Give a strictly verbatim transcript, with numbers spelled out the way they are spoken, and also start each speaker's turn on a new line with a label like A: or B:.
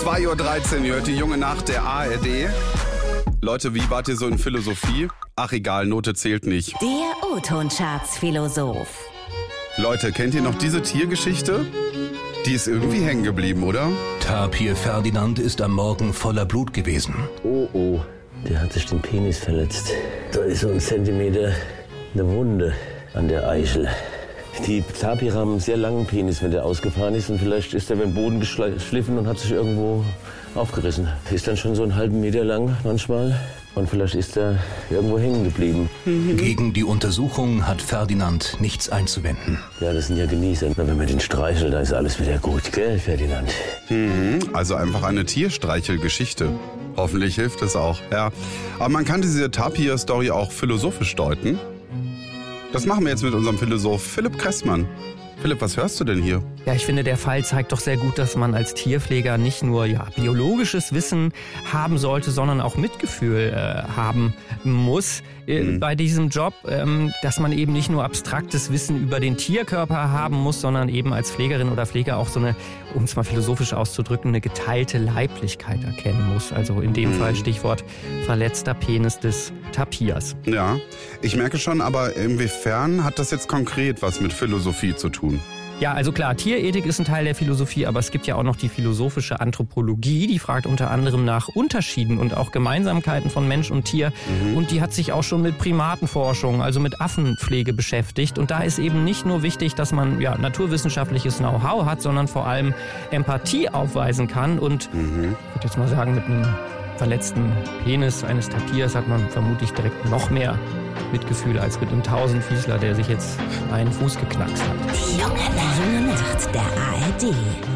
A: zwei Uhr dreizehn, ihr hört die junge Nacht der A R D. Leute, wie wart ihr so in Philosophie? Ach egal, Note zählt nicht.
B: Der O-Ton-Charts-Philosoph.
A: Leute, kennt ihr noch diese Tiergeschichte? Die ist irgendwie hängen geblieben, oder?
C: Tapir Ferdinand ist am Morgen voller Blut gewesen.
D: Oh, oh, der hat sich den Penis verletzt. Da ist so ein Zentimeter eine Wunde an der Eichel. Die Tapire haben einen sehr langen Penis, wenn der ausgefahren ist. Und vielleicht ist der beim Boden geschliffen und hat sich irgendwo aufgerissen. Ist dann schon so einen halben Meter lang manchmal. Und vielleicht ist er irgendwo hängen geblieben.
C: Gegen die Untersuchung hat Ferdinand nichts einzuwenden.
D: Ja, das sind ja Genießer. Na, wenn man den streichelt, da ist alles wieder gut, gell, Ferdinand?
A: Mhm, also einfach eine Tierstreichelgeschichte. Hoffentlich hilft es auch, ja. Aber man kann diese Tapir-Story auch philosophisch deuten. Das machen wir jetzt mit unserem Philosoph Philipp Kressmann. Philipp, was hörst du denn hier?
E: Ja, ich finde, der Fall zeigt doch sehr gut, dass man als Tierpfleger nicht nur ja, biologisches Wissen haben sollte, sondern auch Mitgefühl äh, haben muss äh, mhm. bei diesem Job. Ähm, dass man eben nicht nur abstraktes Wissen über den Tierkörper haben muss, sondern eben als Pflegerin oder Pfleger auch so eine, um es mal philosophisch auszudrücken, eine geteilte Leiblichkeit erkennen muss. Also in dem mhm. Fall Stichwort verletzter Penis des Tapirs.
A: Ja, ich merke schon, aber inwiefern hat das jetzt konkret was mit Philosophie zu tun?
E: Ja, also klar, Tierethik ist ein Teil der Philosophie, aber es gibt ja auch noch die philosophische Anthropologie, die fragt unter anderem nach Unterschieden und auch Gemeinsamkeiten von Mensch und Tier. Mhm. Und die hat sich auch schon mit Primatenforschung, also mit Affenpflege beschäftigt. Und da ist eben nicht nur wichtig, dass man ja naturwissenschaftliches Know-how hat, sondern vor allem Empathie aufweisen kann. Und mhm. ich würde jetzt mal sagen, mit einem verletzten Penis eines Tapirs hat man vermutlich direkt noch mehr Mitgefühl als mit einem Tausendfüßler, der sich jetzt einen Fuß geknackst hat.
B: Die junge Nacht der A R D.